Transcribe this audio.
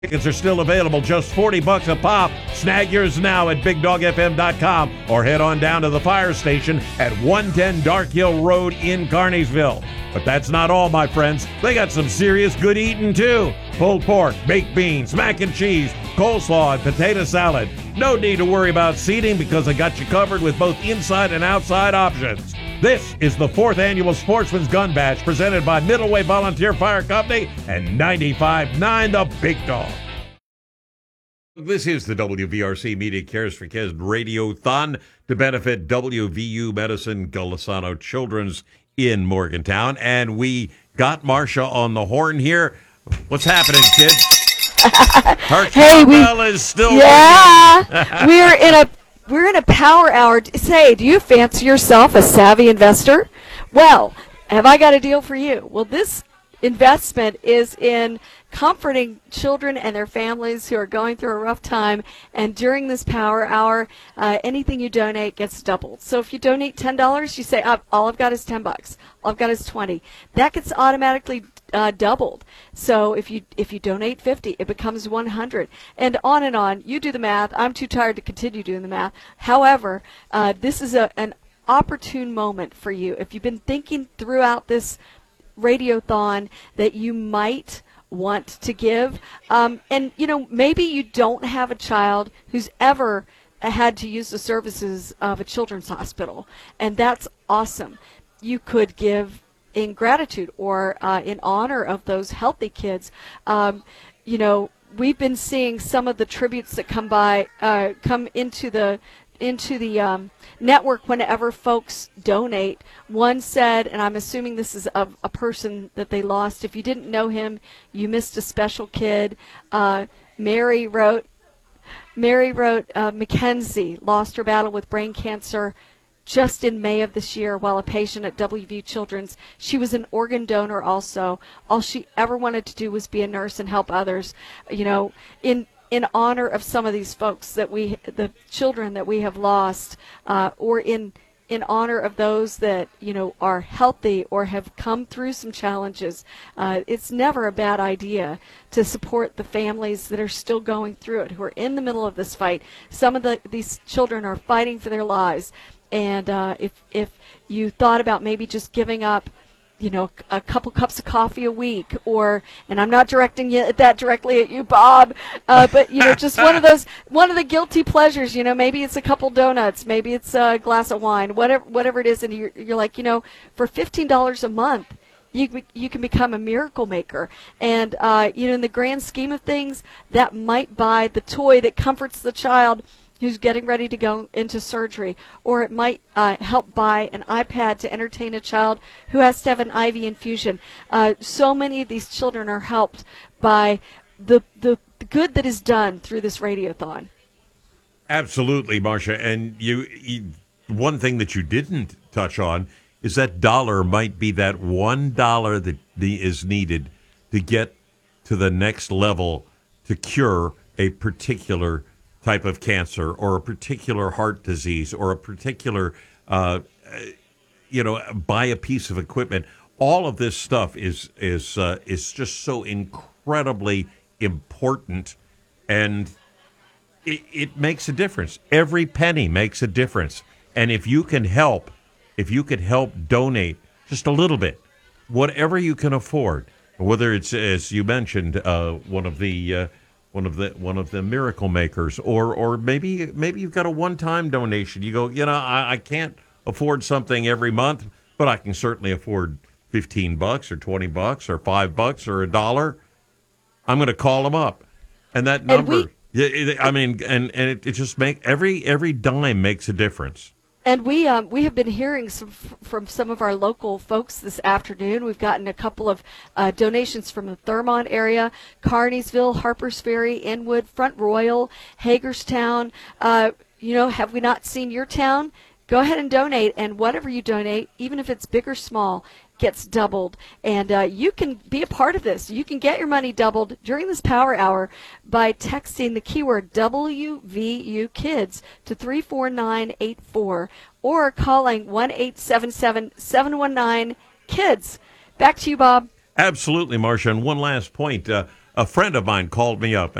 Tickets are still available, just $40 a pop. Snag yours now at BigDogFM.com or head on down to the fire station at 110 Dark Hill Road in Carneysville. But that's not all, my friends. They got some serious good eating, too. Pulled pork, baked beans, mac and cheese, coleslaw, and potato salad. No need to worry about seating because I got you covered with both inside and outside options. This is the 4th Annual Sportsman's Gun Bash presented by Middleway Volunteer Fire Company and 95.9 The Big Dog. This is the WVRC Media Cares for Kids Radiothon to benefit WVU Medicine Golisano Children's in Morgantown. And we got Marcia on the horn here. What's happening, kids? Her cowbell is still working. We're in a power hour. Say, do you fancy yourself a savvy investor? Well, have I got a deal for you? Well, this investment is in comforting children and their families who are going through a rough time. And during this power hour, anything you donate gets doubled. So if you donate $10, you say, all I've got is $10. All I've got is $20. That gets automatically doubled. So if you donate 50, it becomes 100, and on and on. You do the math. I'm too tired to continue doing the math. However, this is an opportune moment for you. If you've been thinking throughout this radiothon that you might want to give, and maybe you don't have a child who's ever had to use the services of a children's hospital, and that's awesome. You could give in gratitude or in honor of those healthy kids. We've been seeing some of the tributes that come into the network whenever folks donate. One said, and I'm assuming this is a person that they lost. If you didn't know him, you missed a special kid. Mary wrote, Mackenzie lost her battle with brain cancer just in May of this year while a patient at WVU Children's. She was an organ donor also. All she ever wanted to do was be a nurse and help others. In honor of some of these folks the children that we have lost, or in honor of those that, are healthy or have come through some challenges, it's never a bad idea to support the families that are still going through it, who are in the middle of this fight. Some of these children are fighting for their lives. And if you thought about maybe just giving up, a couple cups of coffee a week, and I'm not directing that directly at you, Bob, but just one of the guilty pleasures. Maybe it's a couple donuts, maybe it's a glass of wine, whatever it is, and you're like, for $15 a month, you can become a miracle maker. And in the grand scheme of things, that might buy the toy that comforts the child who's getting ready to go into surgery, or it might help buy an iPad to entertain a child who has to have an IV infusion. So many of these children are helped by the good that is done through this radiothon. Absolutely, Marcia. And you one thing that you didn't touch on is that dollar might be that $1 that is needed to get to the next level to cure a particular type of cancer or a particular heart disease or a particular, buy a piece of equipment. All of this stuff is just so incredibly important, and it makes a difference. Every penny makes a difference. And if you can help donate just a little bit, whatever you can afford, whether it's, as you mentioned, one of the miracle makers, or maybe you've got a one-time donation. You go, I can't afford something every month, but I can certainly afford $15 or $20 or $5 or $1. I'm going to call them up, and that number. It just every dime makes a difference. And we have been hearing from some of our local folks this afternoon. We've gotten a couple of donations from the Thurmont area, Carneysville, Harpers Ferry, Inwood, Front Royal, Hagerstown. Have we not seen your town? Go ahead and donate, and whatever you donate, even if it's big or small, gets doubled. And you can be a part of this. You can get your money doubled during this power hour by texting the keyword WVU Kids to 34984 or calling 1-877-719-KIDS. Back to you, Bob. Absolutely, Marcia. And one last point. a friend of mine called me up